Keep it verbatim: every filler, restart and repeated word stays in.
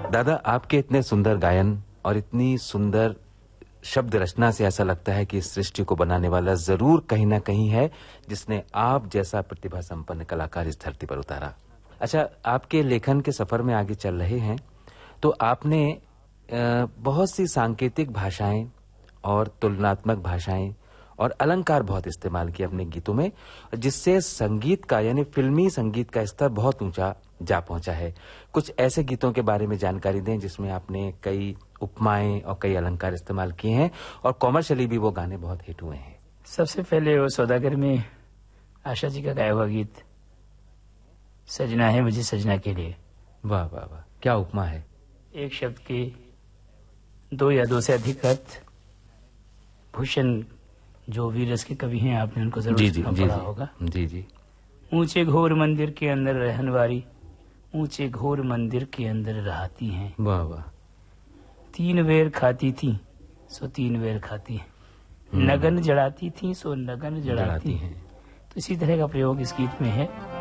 दादा, आपके इतने सुंदर गायन और इतनी सुंदर शब्द रचना से ऐसा लगता है कि इस सृष्टि को बनाने वाला जरूर कहीं ना कहीं है, जिसने आप जैसा प्रतिभा संपन्न कलाकार इस धरती पर उतारा। अच्छा, आपके लेखन के सफर में आगे चल रहे हैं तो आपने बहुत सी सांकेतिक भाषाएं और तुलनात्मक भाषाएं और अलंकार बहुत इस्तेमाल किए अपने गीतों में, जिससे संगीत का यानी फिल्मी संगीत का स्तर बहुत ऊंचा जा पहुंचा है। कुछ ऐसे गीतों के बारे में जानकारी दें जिसमें आपने कई उपमाएं और कई अलंकार इस्तेमाल किए हैं और कॉमर्शियली भी वो गाने बहुत हिट हुए हैं। सबसे पहले वो सौदागर में आशा जी का गाया हुआ गीत सजना है मुझे सजना के लिए। वाह वाह वाह, क्या उपमा है। एक शब्द के दो या दो से अधिक अर्थ। भूषण जो वीर रस के कवि हैं, आपने उनको जरूर जी जी जी पढ़ा होगा। जी जी। ऊंचे घोर मंदिर के अंदर रहन वारी, ऊंचे घोर मंदिर के अंदर रहती हैं। वाह वाह। तीन वेर खाती थी सो तीन वेर खाती हैं, नगन जड़ाती थी सो नगन जड़ाती हैं। तो इसी तरह का प्रयोग इस गीत में है।